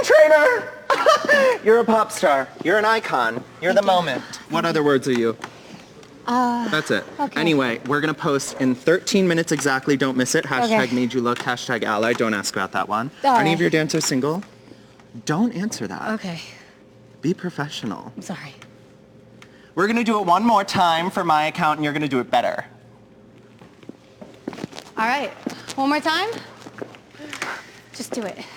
trainer! You're a pop star. You're an icon. You're the moment. What other words are you? That's it. Okay. Anyway, we're gonna post in 13 minutes exactly. Don't miss it. Hashtag Okay. made you look. Hashtag ally. Don't ask about that one. All Are any right. of your dancers single? Don't answer that. Okay. Be professional. I'm sorry. We're gonna do it one more time for my account, and you're gonna do it better. All right. One more time. Just do it.